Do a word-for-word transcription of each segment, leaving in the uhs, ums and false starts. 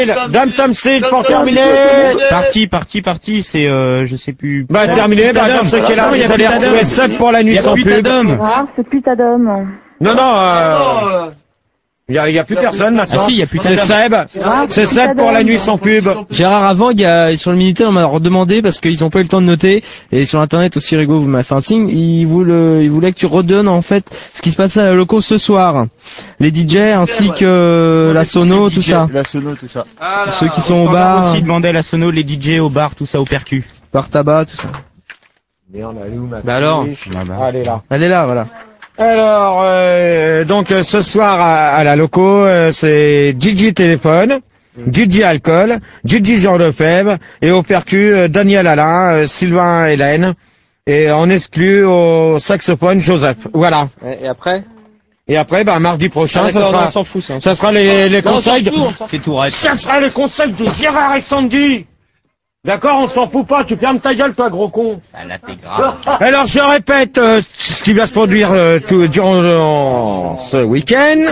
Dame Tomsid pour terminer. Parti, parti, parti, c'est euh, je sais plus. Bah terminé, bah comme ce qui est là, vous allez retrouver sept pour la nuit sans pub. Ah, c'est Putadom. Non, non, euh... Il y a, il y a plus personne maintenant. Ah si, il y a plus C'est Seb. C'est Seb pour la nuit sans pub. Gérard, avant, il y a, sur le Minitel, on m'a redemandé parce qu'ils ont pas eu le temps de noter. Et sur Internet aussi, Rigo, vous m'avez fait un signe. Ils voulaient, ils voulaient que tu redonnes, en fait, ce qui se passait à la loco ce soir. Les D J ainsi que la sono, tout ça. La sono, tout ça. Ceux qui sont au bar. aussi demander la sono, les D J au bar, tout ça, au percu. Bar tabac, tout ça. Merde, elle est où ma Bah alors. Ah, elle est là. Elle est là, voilà. Alors, euh, donc euh, ce soir à, à la loco, euh, c'est Gigi Téléphone, Gigi Alcool, Gigi Jean Lefebvre, et au percu, euh, Daniel Alain, euh, Sylvain Hélène, et on exclut au saxophone Joseph. Voilà. Et après? Et après, bah, mardi prochain, Ah, ça sera, on s'en fout, ça. ça sera les, les Non, conseils, on s'en fout, on s'en C'est tout reste. ça sera les conseils de Gérard et Sandy. D'accord, on s'en fout pas, tu fermes ta gueule, toi, gros con. Ça là, t'es grave. Alors, je répète euh, ce qui va se produire euh, tout, durant euh, ce week-end.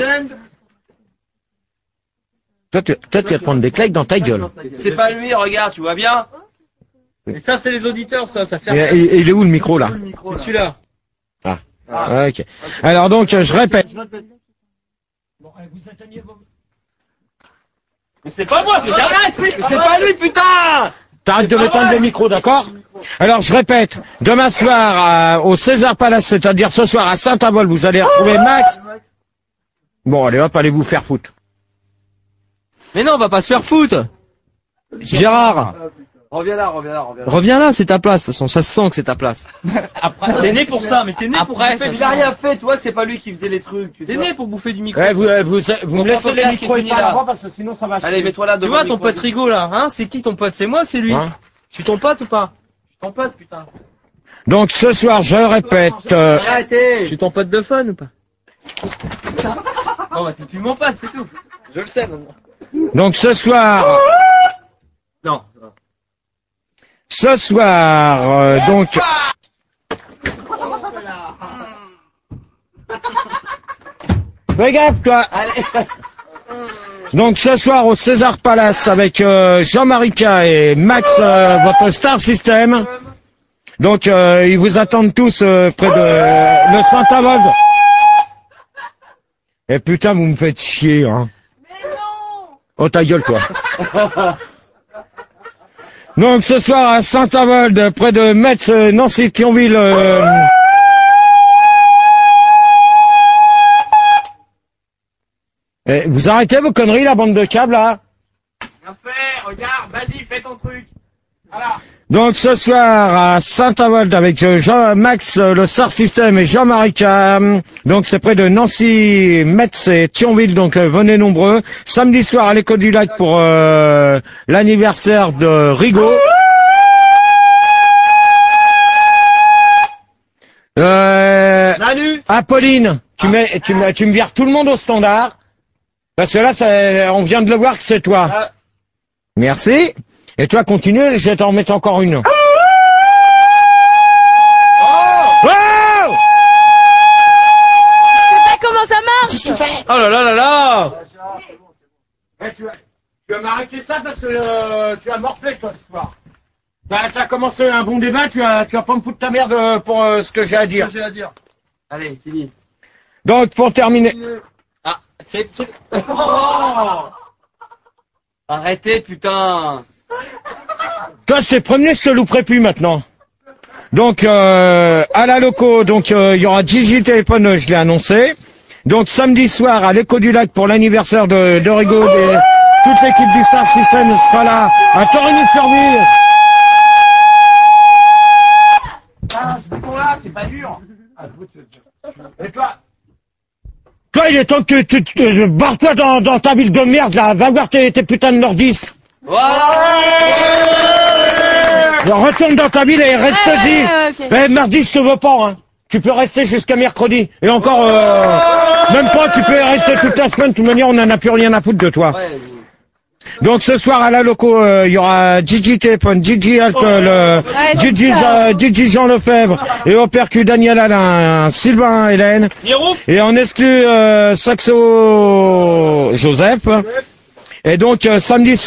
Toi, tu, toi, tu vas te prendre des claques dans ta gueule. C'est pas lui, regarde, tu vois bien. Et ça, c'est les auditeurs, ça, ça fait. Et, et- et il est où le micro, là? C'est celui-là. Ah, ok. Alors, donc, euh, je répète. Mais c'est pas moi, mais j'arrête, mais c'est pas lui, putain. T'arrêtes de m'éteindre le micro, d'accord? Alors, je répète. Demain soir, euh, au César Palace, c'est-à-dire ce soir à Saint-Avold, vous allez retrouver Max. Bon, allez hop, allez vous faire foutre. Mais non, on va pas se faire foutre. Gérard. Reviens là, reviens là, reviens là. Reviens là, c'est ta place. De toute façon, ça se sent que c'est ta place. T'es né pour ça, mais t'es né pour Après, bouffer ça du sent- Il a rien fait, toi, c'est pas lui qui faisait les trucs. T'es né pour bouffer du micro. Ouais, vous, euh, vous, vous me Bon, laissez ton les casque micros est et fini, pas là. avant parce que sinon ça va Allez, chier. mets-toi là Tu devant vois le ton micro. pote Rigo là, hein? C'est qui ton pote? C'est moi, c'est lui. Hein? Je suis ton pote ou pas? Ton pote, putain. Donc ce soir, je répète. euh, Je Arrêtez. suis ton pote de fun ou pas? Non, bah, c'est plus mon pote, c'est tout. Je le sais, maintenant. donc ce soir, Non. ce soir, euh, donc. Fais gaffe, toi. Donc ce soir au César Palace avec euh, Jean-Marie K et Max, euh, votre Star System. Donc euh, ils vous attendent tous euh, près de euh, le Saint-Avold. Et putain, vous me faites chier, hein. Oh ta gueule, toi. Donc ce soir à Saint-Avold, près de Metz, euh, Nancy, Thionville. Euh, Eh, vous arrêtez vos conneries, la bande de câbles, là? Bien fait, regarde, vas-y, fais ton truc. Voilà. Donc ce soir à Saint-Avold avec euh, Jean Max, euh, le Star System et Jean-Marie Cam. Donc c'est près de Nancy, Metz et Thionville, donc euh, venez nombreux. Samedi soir à l'École du Lac pour euh, l'anniversaire de Rigo. Euh, Salut. Apolline, tu, mets, tu, mets- tu me vires tout le monde au standard. Parce que là, ça, on vient de le voir que c'est toi. Ah. Merci. Et toi, continue, je vais t'en remettre encore une. Oh. Wow! Je sais pas comment ça marche. Oh là là là là. Eh, tu vas, tu vas m'arrêter ça parce que euh, tu as morflé, toi, ce soir. Bah, t'as commencé un bon débat, tu vas, tu vas pas me foutre ta merde euh, pour euh, ce que j'ai à dire. J'ai à dire. Allez, fini. Donc, pour terminer... Ah, c'est... c'est- Oh. Arrêtez, putain. Toi, je t'ai prévenu, je te louperai plus maintenant. Donc, euh, à la loco, donc euh, il y aura Gigi Téléphone, je l'ai annoncé. Donc, samedi soir, à l'Écho du Lac pour l'anniversaire de, de Rigo, des- toute l'équipe du Star System sera là, à Torigny-sur-Ville. Ah, ce bouton-là, c'est pas dur. Et toi Toi, il est temps que tu te euh, barre-toi dans, dans ta ville de merde, là. Va voir tes, tes putains de nordistes. Voilà. Alors, retourne dans ta ville et reste-y. Ouais, ouais, ouais, ok. Eh, mardi, je te veux pas, hein. Tu peux rester jusqu'à mercredi. Et encore, euh, même pas, tu peux rester toute la semaine. De toute manière, on en a plus rien à foutre de toi. Ouais. Donc, ce soir, à la loco, euh, il y aura Gigi Téléphone, Gigi Alcool, euh, Ouais, c'est Gigi, ça. euh, Gigi Jean Lefebvre, et au percu Daniel Alain, Sylvain Hélène. Mirouf. Et on exclut euh, Saxo Joseph. Et donc, euh, samedi soir,